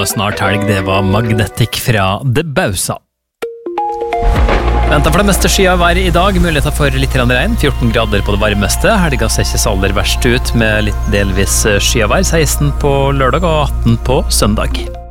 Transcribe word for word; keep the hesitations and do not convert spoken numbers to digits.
og snart helg, det var Magnetic fra The Bausa. Venter for det meste sky av vær i dag, muligheter for litt regn, fjorten grader på det varmeste. Helga ser ikke så aller verst ut med litt delvis sky av vær, seksten på lørdag og atten på søndag.